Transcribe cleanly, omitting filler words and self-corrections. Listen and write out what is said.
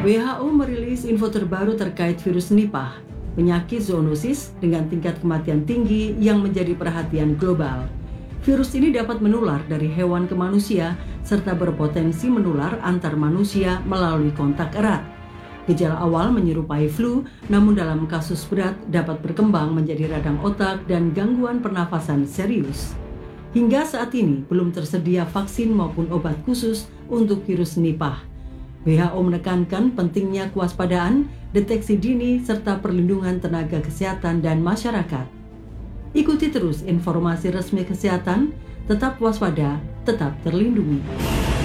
WHO merilis info terbaru terkait virus Nipah, penyakit zoonosis dengan tingkat kematian tinggi yang menjadi perhatian global. Virus ini dapat menular dari hewan ke manusia serta berpotensi menular antar manusia melalui kontak erat. Gejala awal menyerupai flu, namun dalam kasus berat dapat berkembang menjadi radang otak dan gangguan pernafasan serius. Hingga saat ini belum tersedia vaksin maupun obat khusus untuk virus Nipah. WHO menekankan pentingnya kewaspadaan, deteksi dini, serta perlindungan tenaga kesehatan dan masyarakat. Ikuti terus informasi resmi kesehatan, tetap waspada, tetap terlindungi.